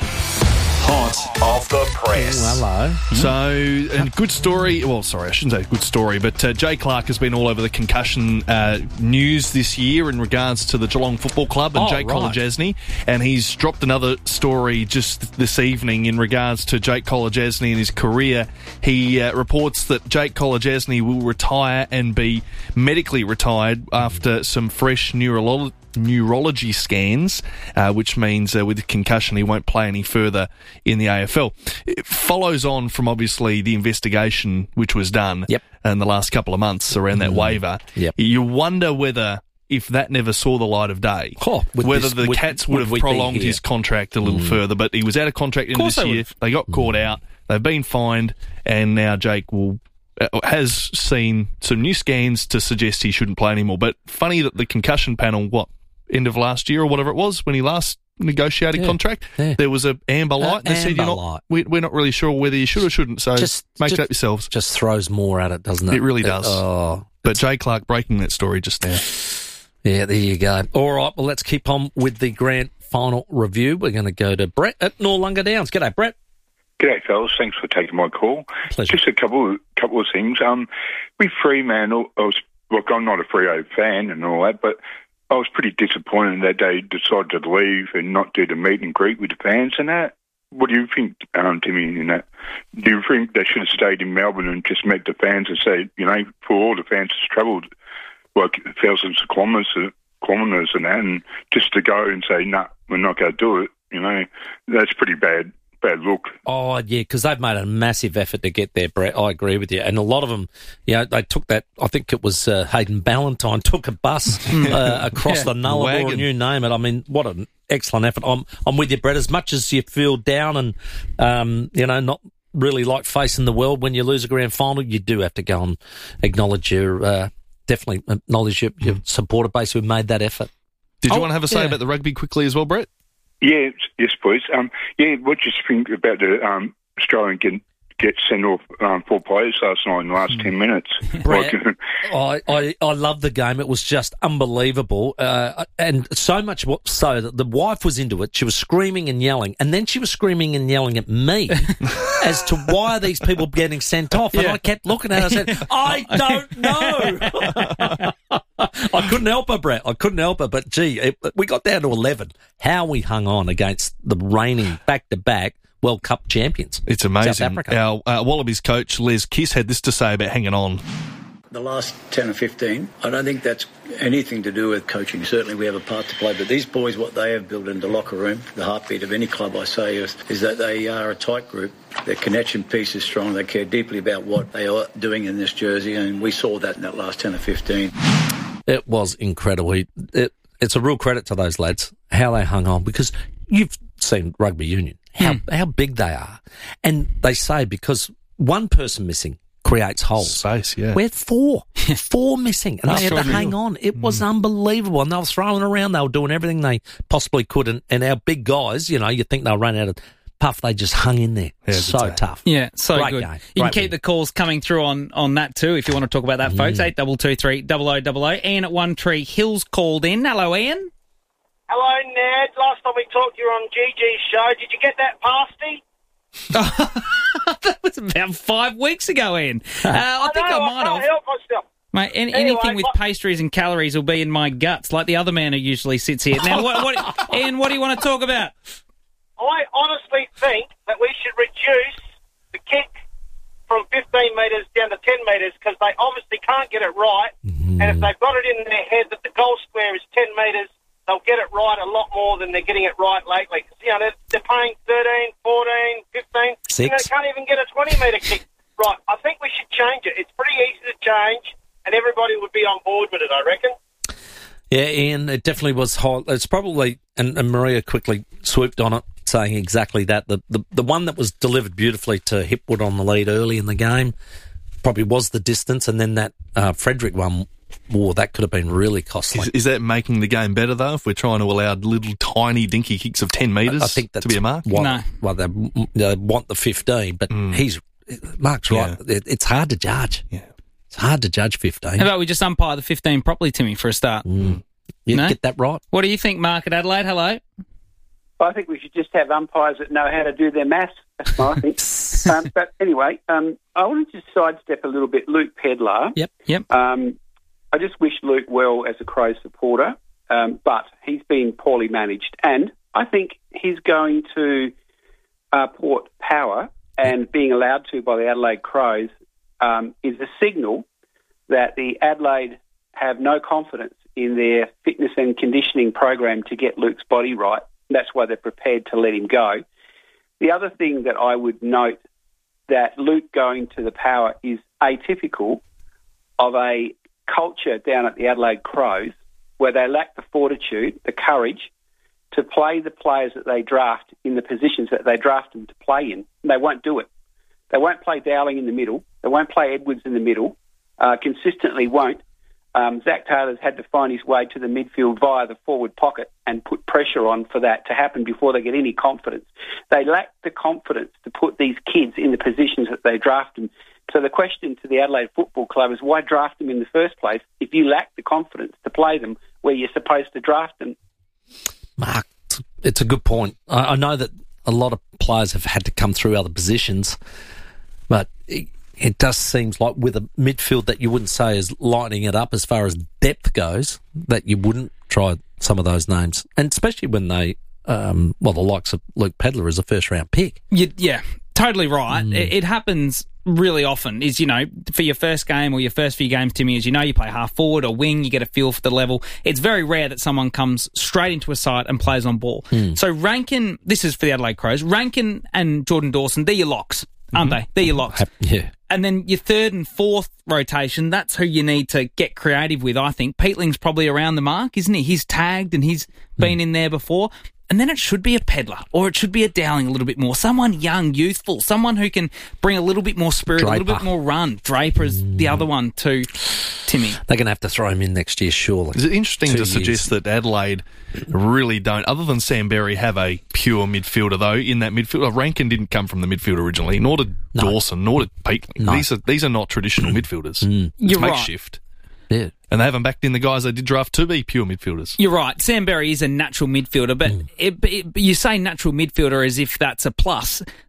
Hot off the press. Oh, hello. So, and good story. Well, sorry, I shouldn't say good story, but uh, Jay Clark has been all over the concussion uh, news this year in regards to the Geelong Football Club and Oh, Jake right. Kolodjasny, and he's dropped another story just this evening in regards to Jake Kolodjasny and his career. He uh, reports that Jake Kolodjasny will retire and be medically retired after some fresh neurological neurology scans, uh, which means uh, with concussion he won't play any further in the A F L. It follows on from obviously the investigation which was done yep. in the last couple of months around that Mm. waiver. Yep. You wonder whether if that never saw the light of day, oh, whether this, the would, Cats would, would have we prolonged be his contract a little Mm. further, but he was out of contract in Of course this they year. would. They got caught out. They've been fined, and now Jake will uh, has seen some new scans to suggest he shouldn't play anymore. But funny that the concussion panel, what, end of last year or whatever it was, when he last negotiated Yeah, contract, yeah. there was a amber light. Uh, and they said, amber "You're not, light. we, we're not really sure whether you should or shouldn't." So Just- make just- it up yourselves. Just throws more at it, doesn't it? It really does. Oh, but Jay Clark breaking that story just now. yeah, there you go. All right, well, let's keep on with the grand final review. We're going to go to Brett at Noarlunga Downs. G'day, Brett. G'day, fellas. Thanks for taking my call. Pleasure. Just a couple of, couple of things. Um, with Fremantle, I was, look, I'm not a Freo fan and all that, but I was pretty disappointed that they decided to leave and not do the meet and greet with the fans and that. What do you think, um, Timmy, in that? Do you think they should have stayed in Melbourne and just met the fans and say, you know, for all the fans that's travelled, like thousands of kilometres, kilometres and that, and just to go and say, no, nah, we're not going to do it, you know, that's pretty bad. Bad look. Oh, yeah, because they've made a massive effort to get there, Brett. I agree with you. And a lot of them, you know, they took that, I think it was uh, Hayden Ballantyne, took a bus uh, across Yeah, the Nullarbor, wagon. and you name it. I mean, what an excellent effort. I'm I'm with you, Brett. As much as you feel down and, um, you know, not really like facing the world when you lose a grand final, you do have to go and acknowledge your, uh, definitely acknowledge your, your supporter base who made that effort. Did you Oh, want to have a say yeah. about the rugby quickly as well, Brett? Yeah, yes, please. Um, yeah, what do you think about the um, Australian get, get sent off um, four players last night in the last ten minutes? Brett, Like, I, I, I love the game. It was just unbelievable. Uh, and so much so that the wife was into it. She was screaming and yelling. And then she was screaming and yelling at me as to why are these people getting sent off. And Yeah. I kept looking at her and I said, I don't know. I couldn't help her, Brett. I couldn't help her. But, gee, it, we got down to eleven. How we hung on against the reigning back-to-back World Cup champions. It's South amazing. Africa. Our uh, Wallabies coach, Les Kiss, had this to say about hanging on. The last ten or fifteen, I don't think that's anything to do with coaching. Certainly we have a part to play, but these boys, what they have built in the locker room, the heartbeat of any club, I say, is, is that they are a tight group. Their connection piece is strong. They care deeply about what they are doing in this jersey, and we saw that in that last ten or fifteen. It was incredible. It, it, it's a real credit to those lads, how they hung on, because you've seen rugby union, how, mm. how big they are. And they say because one person missing creates holes. Space, yeah. We had four. Four missing. And That's they had to unreal. hang on. It was mm. unbelievable. And they were throwing around. They were doing everything they possibly could. And, and our big guys, you know, you think they'll run out of puff. They just hung in there. Yeah, so tough. Yeah, so Great good. Game. You Great can keep win. the calls coming through on, on that too if you want to talk about that, folks. Mm. eight two two three, double oh double oh. Ian at One Tree Hills called in. Hello, Ian. Hello, Ned. Last time we talked, you were on G G's show. Did you get that pasty? That was about five weeks ago, Ian. Uh, I, I think know, I might I have. can't help myself. Mate, any, Anyway, anything with what- pastries and calories will be in my guts, like the other man who usually sits here. Now, what, what, Ian, what do you want to talk about? I honestly think that we should reduce the kick from fifteen metres down to ten metres because they obviously can't get it right. Mm-hmm. And if they've got it in their head that the goal square is ten metres, they'll get it right a lot more than they're getting it right lately. 'Cause, you know, they're, they're paying thirteen, fourteen, fifteen. Six. You know, they can't even get a twenty metre kick right. I think we should change it. It's pretty easy to change, and everybody would be on board with it, I reckon. Yeah, Ian, it definitely was hot. It's probably, and, and Maria quickly swooped on it, saying exactly that. The, the the one that was delivered beautifully to Hipwood on the lead early in the game probably was the distance, and then that uh, Frederick one, whoa, that could have been really costly. Is, is that making the game better, though, if we're trying to allow little tiny dinky kicks of ten metres I, I think that's to be a mark? What, No. Well, they, they want the fifteen, but Mm. he's Mark's right. Yeah. It, it's hard to judge. Yeah. It's hard to judge fifteen. How about we just umpire the fifteen properly, Timmy, for a start? Mm. You No? get that right? What do you think, Mark at Adelaide? Hello. I think we should just have umpires that know how to do their maths. That's my think. um, but anyway, um, I want to just sidestep a little bit. Luke Pedlar. Yep, yep. Um, I just wish Luke well as a Crows supporter, um, but he's been poorly managed. And I think he's going to uh, Port Power, and being allowed to by the Adelaide Crows um, is a signal that the Adelaide have no confidence in their fitness and conditioning program to get Luke's body right. That's why they're prepared to let him go. The other thing that I would note that Luke going to the Power is atypical of a culture down at the Adelaide Crows where they lack the fortitude, the courage to play the players that they draft in the positions that they draft them to play in. And they won't do it. They won't play Dowling in the middle. They won't play Edwards in the middle. Uh, consistently won't. Um, Zach Taylor's had to find his way to the midfield via the forward pocket and put pressure on for that to happen before they get any confidence. They lack the confidence to put these kids in the positions that they draft them. So the question to the Adelaide Football Club is why draft them in the first place if you lack the confidence to play them where you're supposed to draft them? Mark, it's a good point. I, I know that a lot of players have had to come through other positions, but it, it does seem like with a midfield that you wouldn't say is lighting it up as far as depth goes, that you wouldn't try some of those names. And especially when they, um, well, the likes of Luke Pedlar is a first-round pick. You, yeah, totally right. Mm. It, it happens really often is, you know, for your first game or your first few games, Timmy, as you know, you play half forward or wing, you get a feel for the level. It's very rare that someone comes straight into a side and plays on ball. Mm. So Rankin, this is for the Adelaide Crows, Rankin and Jordan Dawson, they're your locks, aren't Mm-hmm. they? They're your locks. Yeah. And then your third and fourth rotation, that's who you need to get creative with, I think. Peatling's probably around the mark, isn't he? He's tagged and he's been in there before. And then it should be a Pedlar, or it should be a Dowling a little bit more. Someone young, youthful, someone who can bring a little bit more spirit, Draper. a little bit more run. Draper's mm. the other one too, Timmy. They're going to have to throw him in next year, surely. Is it interesting Two to years. suggest that Adelaide really don't, other than Sam Berry, have a pure midfielder, though, in that midfield? Rankin didn't come from the midfield originally, nor did No. Dawson, nor did Peatling. No. These are these are not traditional midfielders. Mm. It's You're right. makeshift. Yeah. And they haven't backed in the guys they did draft to be pure midfielders. You're right. Sam Berry is a natural midfielder, but Mm. it, it, you say natural midfielder as if that's a plus.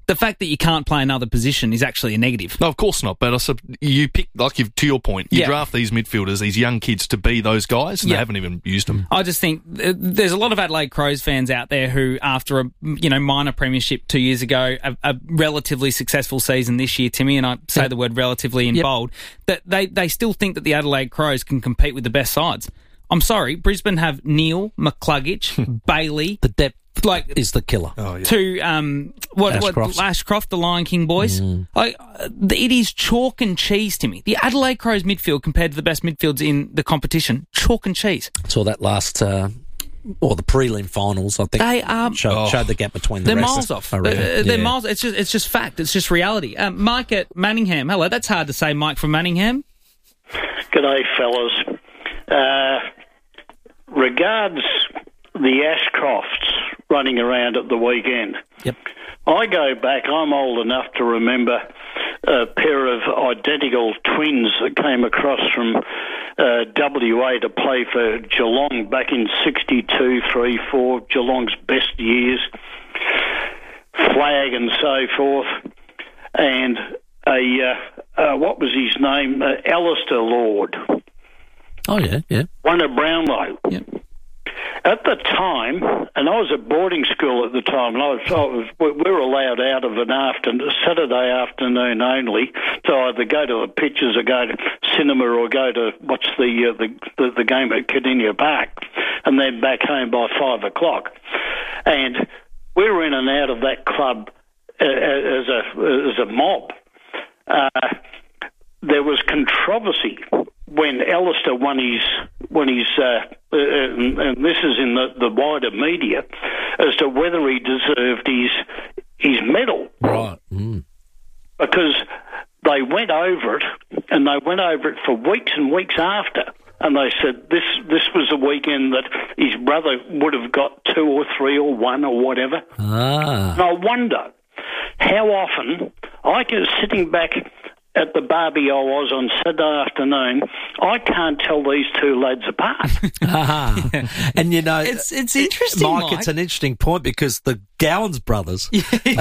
the fact that you can't play another position is actually a negative. No, of course not. But I sub- you pick, like you've, to your point, you Yeah. draft these midfielders, these young kids, to be those guys, and Yeah. they haven't even used them. I just think uh, there's a lot of Adelaide Crows fans out there who, after a you know minor premiership two years ago, a, a relatively successful season this year, Timmy, and I say Yep. the word relatively in Yep. bold, that they, they still think that the Adelaide Crows can compete with the best sides. I'm sorry, Brisbane have Neil, McCluggage, Bailey. The depth like is the killer. Oh, yeah. To um, what, Ashcroft's. what Ashcroft, the Lion King boys. Mm. Like, uh, it is chalk and cheese, Timmy. The Adelaide Crows midfield compared to the best midfields in the competition, chalk and cheese. Saw that last, uh, or the prelim finals, I think. They are showed, Oh. showed the gap between the They're rest. miles off. I Uh, reckon. they're Yeah. miles. It's just it's just fact. It's just reality. Um, Mike at Manningham. Hello. That's hard to say. Mike from Manningham. G'day, fellas. Uh, regards the Ashcrofts running around at the weekend. Yep. I go back, I'm old enough to remember a pair of identical twins that came across from uh, W A to play for Geelong back in sixty-two, three, four, Geelong's best years, flag and so forth, and a, uh, uh, what was his name, uh, Alistair Lord. Oh, yeah, yeah. One at Brownlow. Yep. At the time, and I was at boarding school at the time, and I was, I was we were allowed out of an afternoon, Saturday afternoon only, to either go to the pictures or go to cinema or go to watch the uh, the, the the game at Cardinia Park, and then back home by five o'clock. And we were in and out of that club uh, as a as a mob. Uh, there was controversy when Alistair won his, won his uh, uh, and, and this is in the, the wider media, as to whether he deserved his his medal. Right. Mm. Because they went over it, and they went over it for weeks and weeks after, and they said this this was a weekend that his brother would have got two or three or one or whatever. Ah. And I wonder how often I can, sitting back at the barbie I was on Saturday afternoon, I can't tell these two lads apart. Ah. And, you know, It's it's interesting, Mike, Mike. it's an interesting point because the Gowans brothers,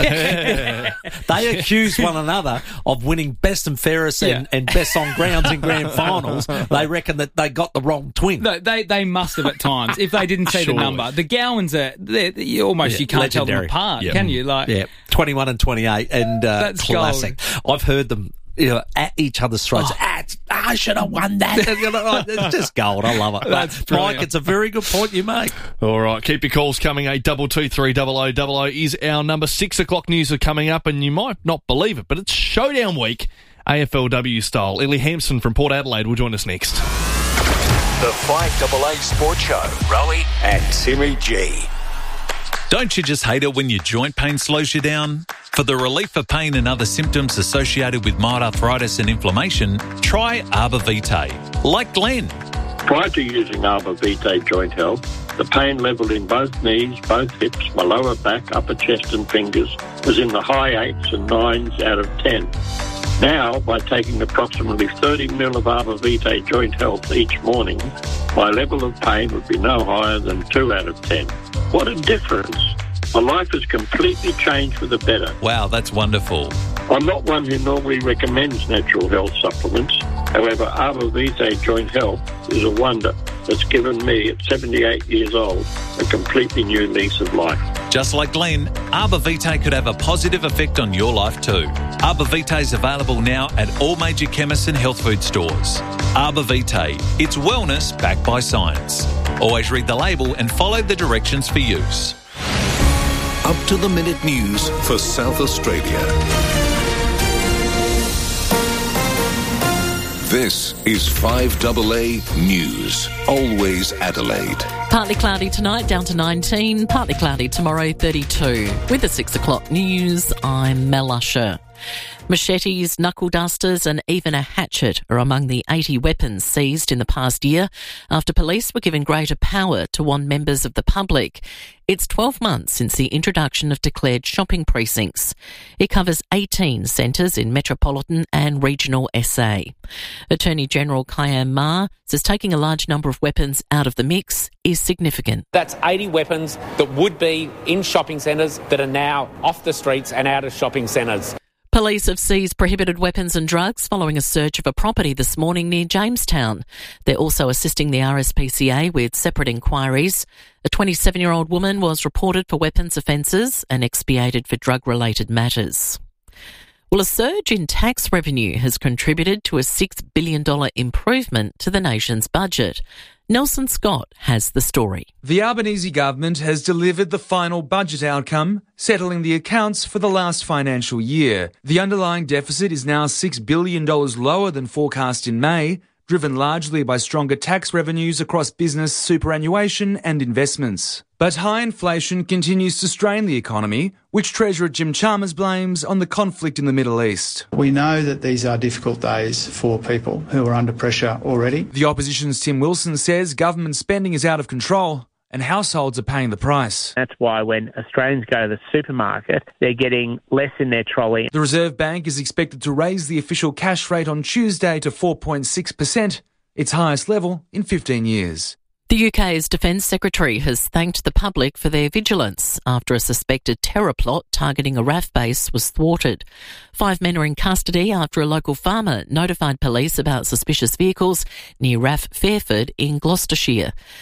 they accuse one another of winning best and fairest and, Yeah. and best on grounds in grand finals. They reckon that they got the wrong twin. No, they they must have at times if they didn't see Surely. the number. The Gowans are they're, you almost Yeah, you can't tell legendary. them apart, Yeah. can you? Like Yeah, twenty-one and twenty-eight, and uh, That's classic. I've heard them, you know, at each other's throats. Oh. At, I should have won that. And, you know, like, it's just gold. I love it. That's But, brilliant. Mike, it's a very good point you make. All right, keep your calls coming. Eight double two three double o double o is our number. Six o'clock news are coming up, and you might not believe it, but it's showdown week, A F L W style. Ellie Hampson from Port Adelaide will join us next. The five double A Sports Show. Rowie and Timmy G. Don't you just hate it when your joint pain slows you down? For the relief of pain and other symptoms associated with mild arthritis and inflammation, try Arbor Vitae. Like Glenn. Prior to using Arbor Vitae Joint Health, the pain level in both knees, both hips, my lower back, upper chest and fingers was in the high eights and nines out of ten. Now, by taking approximately thirty mil of Arbor Vitae Joint Health each morning, my level of pain would be no higher than two out of ten. What a difference. My life has completely changed for the better. Wow, that's wonderful. I'm not one who normally recommends natural health supplements. However, Arbor Vitae Joint Health is a wonder that's given me, at seventy-eight years old, a completely new lease of life. Just like Glenn, Arbor Vitae could have a positive effect on your life too. Arbor Vitae is available now at all major chemists and health food stores. Arbor Vitae, it's wellness backed by science. Always read the label and follow the directions for use. Up to the minute news for South Australia. This is five double A News. Always Adelaide. Partly cloudy tonight, down to nineteen. Partly cloudy tomorrow, thirty-two. With the six o'clock news, I'm Mel Usher. Machetes, knuckle dusters and even a hatchet are among the eighty weapons seized in the past year after police were given greater power to warn members of the public. It's twelve months since the introduction of declared shopping precincts. It covers eighteen centres in metropolitan and regional S A. Attorney General Khayyam Ma says taking a large number of weapons out of the mix is significant. That's eighty weapons that would be in shopping centres that are now off the streets and out of shopping centres. Police have seized prohibited weapons and drugs following a search of a property this morning near Jamestown. They're also assisting the R S P C A with separate inquiries. A twenty-seven-year-old woman was reported for weapons offences and expiated for drug-related matters. Well, a surge in tax revenue has contributed to a six billion dollars improvement to the nation's budget. Nelson Scott has the story. The Albanese government has delivered the final budget outcome, settling the accounts for the last financial year. The underlying deficit is now six billion dollars lower than forecast in May, driven largely by stronger tax revenues across business, superannuation and investments. But high inflation continues to strain the economy, which Treasurer Jim Chalmers blames on the conflict in the Middle East. We know that these are difficult days for people who are under pressure already. The opposition's Tim Wilson says government spending is out of control and households are paying the price. That's why when Australians go to the supermarket, they're getting less in their trolley. The Reserve Bank is expected to raise the official cash rate on Tuesday to four point six percent, its highest level in fifteen years. The U K's Defence Secretary has thanked the public for their vigilance after a suspected terror plot targeting a R A F base was thwarted. Five men are in custody after a local farmer notified police about suspicious vehicles near R A F Fairford in Gloucestershire.